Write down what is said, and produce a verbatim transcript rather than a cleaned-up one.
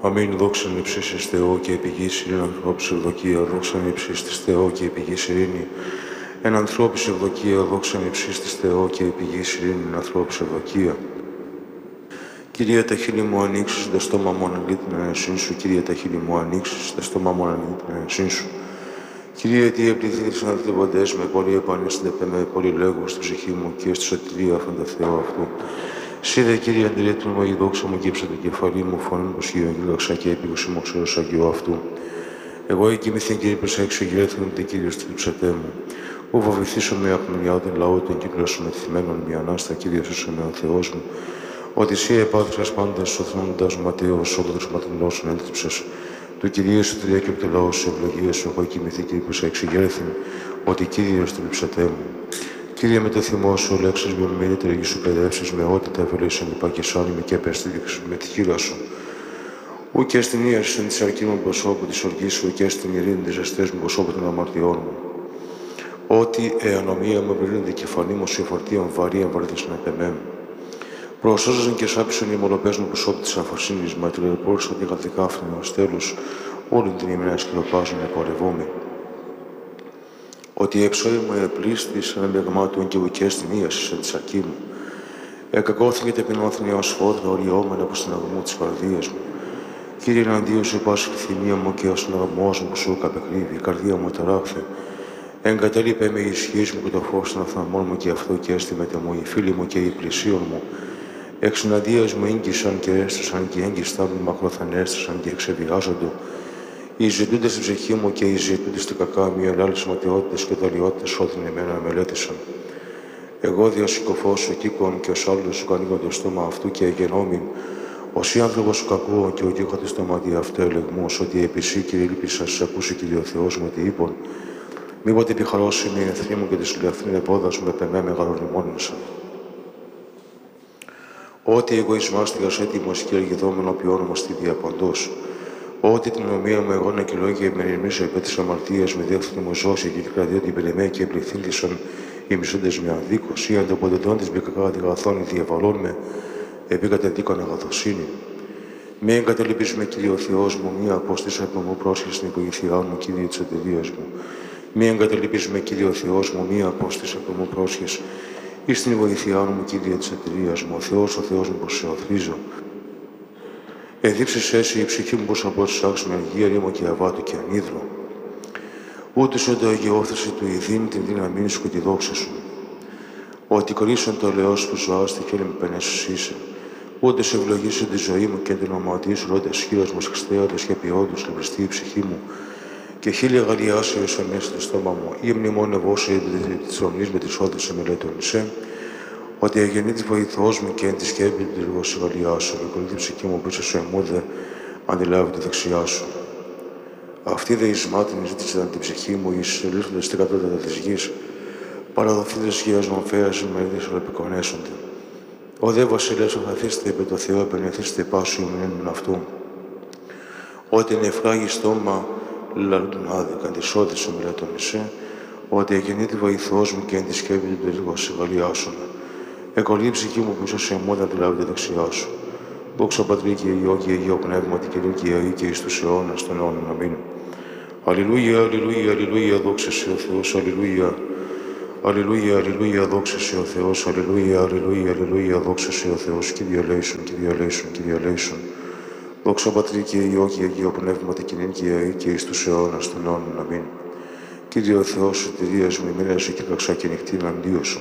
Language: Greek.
Αμήν, δόξαν υψίστης Θεό και επιγής ειρήνη ανθρώπους ευδοκία, δόξαν υψίστης Θεό και επιγής ειρήνη. Εν ανθρώπους ευδοκία, δόξαν υψίστης Θεό και επιγής ειρήνη, εν ανθρώπους ευδοκία. Κυρία, τα χείλη μου ανοίξεις, το στόμα μου αναλύει την ανεσύν σου. Κυρία, τα χείλη μου ανοίξεις, το στόμα μου αναλύει την ανεσύν σου. Κυρία, τι επληθύνεις να θλιβοντές με, πολύ επανίστανται με, πολύ λέγω στην ψυχή μου και στη σωτηρία αφέντα Θεό αυτού. Σίδε, Κύριε, αντιρρέτην μου, η δόξα μου κύψε το κεφαλί μου, φωνήν πως γύρω και έπηγος μου ξέρος αγιό αυτού. Εγώ εκοιμηθήν, Κύριε, προσέξω, γυρέθην την Κύριος θλίψατέ μου. Ού φοβηθήσω με απμενιά τον λαό, τον κύκλο σου μεθυμένων, μια ανάστα, Κύριε, σώσε με ο Θεός μου. Ότι εσύ επάθρας πάντας, σωθνώντας ματέος, όλος ματινός ενέλτυψες. Του Κυρίου σου τρία και από το λαό σου ευλογία σου, εγώ εκοιμηθήν, Κύριε, προσέξω, γυρέθην, ότι Κύριος θλίψατέ μου. Κύριε, με το θυμό σου, λέξεις με με τρεγή σου παιδεύσεις, με ό,τι τα ευελίσσον υπάκες άνιμη και επέστηριξες με τη χείρα σου. Ού και στην ίαση της αρκή μου προσώπου της οργής σου, και στην ειρήνη της ζεστές μου προσώπου των αμαρτιών μου. Ότι εανομία μου πληρύνει τη κεφαλή μου, σε φορτίων βαρύων βαρύτες να επεμέμ. Προσώζον και σάπισον οι μολοπές μου προσώπου της αφροσύνης, μα τηλεπόρησα τη γαλτικάφθηνη ως τέλους, όλη την ημέρα σκληροπάζουν επορευόμη. Ότι εψόη μου επλήστης ανεμπεγμάτων και ουκέ στην ίαση σε της αρκή μου. Εκακώθηκε τεπεινώθηνη ως φόδρα οριόμενα από την αγωμού της καρδίας μου. Κύριε, εναντίον σου πάση τη θυμία μου και ως συναγωμός μου σου καπεκρύβει, η καρδία μου ταράχθη. Εγκατέλειπε με η ισχύς μου και το φως των αφθαμών μου και αυτό και έστιμεται μου, οι φίλοι μου και οι πλησίων μου. Εξ εναντίας μου ήγγισαν και έστησαν και έγκιστά μου μακροθανέστησαν και εξεβιάζοντο. Οι ζητούντες στην ψυχή μου και οι ζητούντες στην κακά μου, οι ελάλες ματαιότητες και δαλιότητες ό,τι εμένα μελέτησαν. Εγώ διασυκοφώ σου κύκον και ως άλλος σου κανίγω το στόμα αυτού και εγενόμην. Ως ή άνθρωπος σου κακό και ο κύκονται στο μάτι αυτό ελεγμούς, ότι επισή Κύριε λύπησα σας ακούσει Κύριε ο Θεός μου ότι είπων. Μήποτε επιχαρώσει με εθνή μου και τη συλλευθύνη επόδας μου επεμέ μεγαλοριμόνισαν. Ό,τι εγωισμάστηκας έτοιμος και εργεδόμενο ποιόν μου στη διαπαντός. Ό,τι την ομοία μου εγώ να κυλόγια με ερμήσω υπέ της αμαρτίας με διεύθυνη μου ζώση και κρατιώ την πελεμέ και επληθύντησαν οι μισούντες με αδίκως ή ανταποδετώντες με κακά αντιγαθώνει διαβαλών με επί κατεδίκον αγαθοσύνη. Μη εγκαταλείπεις με Κύριε ο Θεός μου, μία απόστησα από μου πρόσχεση στην βοήθειά μου, Κύριε της εταιρείας μου. Μη εγκαταλείπεις με Κύριε ο Θεός μου, μία απόστησα από μου πρόσχεση ή στην βοήθειά μου, Κύριε της εταιρείας μου. Ο Θεός, ο Θεός μου, πως σε οθρίζω. Εδίψεις εσύ η ψυχή μου πως από τις άξεις με αργία, ρήμο και αβάτου και ανίδρο. Ούτε σε το αγιόθρηση του ειδήν την δύναμή σου και τη δόξα σου. Ότι κρίσον το λαιός που ζωάς τη χέρι με πενέσους είσαι. Ούτε σε ευλογήσει τη ζωή μου και την οματή σου, όντε χείρας μας χρηστέατος και ποιόντους λεμπριστεί η ψυχή μου. Και χίλια γαλλιάσεω σε μέσα στο στόμα μου, ή μνημόνευόσε τη τρομνής με τις όδες σε μελέτωνισέ. Ότι αγενεί τη βοηθός μου και εν τη σκέπη τη λιγός γαλλιά σου, και κολλή την ψυχή μου πίσω σου εμούδε, αντιλάβει τη δεξιά σου. Αυτή δε εις μάτιν ζήτησαν την ψυχή μου, εις ελήφθοντες την κατώτατα της γης, παραδοθήτες γείας μομφέας με έδειες ολεπικονέσονται. Ο δε βασιλεύς οφαθήστε επί το Θεό, επενεθήστε πάσου ημνένουν αυτού. Ότι είναι εφράγει στόμα, λαλούν άδικα, της όδης σου μελετώνησέ, ότι αγενεί τη βοηθός μου και εν τη σκέπη του λιγός γαλλιά σου. Εκολεί η ψυχή μου πίσω σε μόδα αντιλάβει τη δεξιά σου. Δόξα Πατρί και Υιό και Αγίο Πνεύμα και Κυρία και εις τους αιώνας των αιώνων. Αμήν. Αλληλούια, αλληλούια, αλληλούια, δόξα σε ο Θεός, αλληλούια. Αλληλούια, αλληλούια, δόξα σε ο Θεός, αλληλούια, αλληλούια, αλληλούια, δόξα σε ο Θεός. Κύριε ελέησον, Κύριε ελέησον, Κύριε ελέησον. Δόξα Πατρί και Υιό και Αγίο Πνεύμα και Κυρία και εις τους αιώνας των αιώνων. Αμήν. Κύριε ο Θεός, σωτηρίας μου, ημέρασε και καξά και νυχτή εναντίον σου.